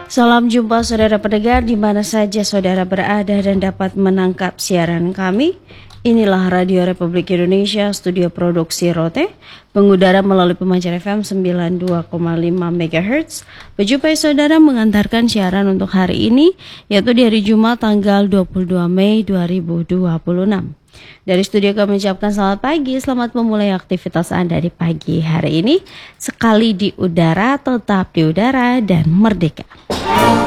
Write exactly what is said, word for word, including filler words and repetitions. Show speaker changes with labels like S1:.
S1: Salam jumpa saudara pendengar di mana saja saudara berada dan dapat menangkap siaran kami. Inilah Radio Republik Indonesia, studio produksi Rote, mengudara melalui pemancar F M sembilan puluh dua koma lima megahertz. Berjumpa saudara mengantarkan siaran untuk hari ini, yaitu di hari Jumat tanggal dua puluh dua Mei dua ribu dua puluh enam. Dari studio kami ucapkan selamat pagi, selamat memulai aktivitas Anda di pagi hari ini. Sekali di udara, tetap di udara dan merdeka.